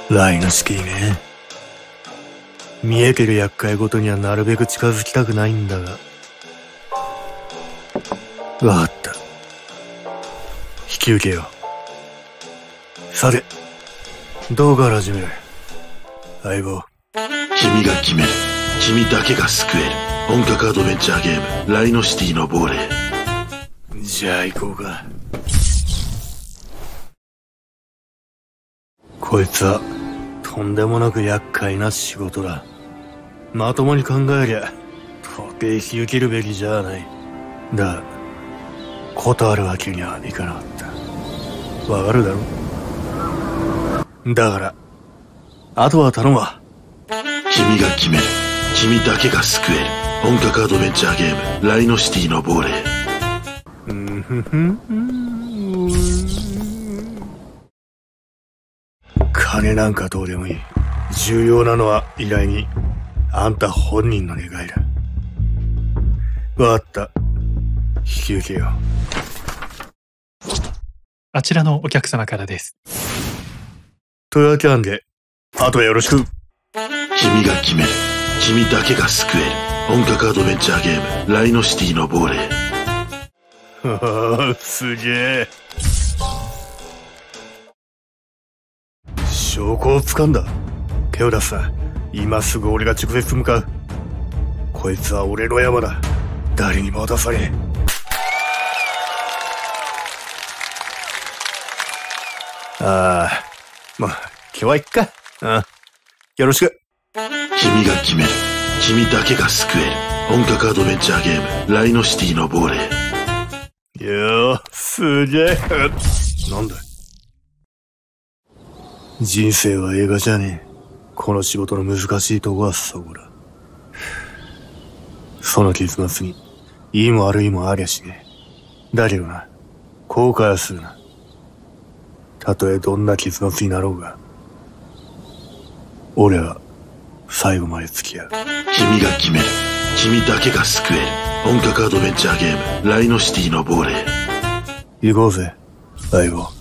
ライノシティね。見えてる厄介ごとにはなるべく近づきたくないんだが。わかった。引き受けよう。さて、どうから始める？相棒。 君が決める。君だけが救える。本格アドベンチャーゲーム、ライノシティの亡霊。 じゃあ行こうか。こいつは、とんでもなく厄介な仕事だ。まともに考えりゃ、到底引き受けるべきじゃない。だ、断るわけにはいかなかった。わかるだろ？だから、あとは頼むわ。 君が決める。君だけが救える。本格アドベンチャーゲーム、ライノシティの亡霊。 金なんかどうでもいい。重要なのは依頼人、あんた本人の願いだ。わかった。引き受けよう。 あちらのお客様からです。 というわけなんで、あとはよろしく。 君が決める。君だけが救える。本格アドベンチャーゲーム、ライノシティの亡霊。 すげえ。証拠を掴んだ。手を出すな。今すぐ俺が直接向かう。こいつは俺の山だ。誰にも渡されん。まあ、今日はいっか。よろしく。 君が決める。君だけが救える。本格アドベンチャーゲーム、ライノシティの亡霊。 すげえ。なんだ？人生は映画じゃねえ。この仕事の難しいとこはそこだ。その結末に、いいも悪いもありゃしねえ。だけどな、後悔はするな。たとえどんな結末になろうが、俺は最後まで付き合う。 君が決める。君だけが救える。本格アドベンチャーゲーム、ライノシティの亡霊。 行こうぜ、相棒。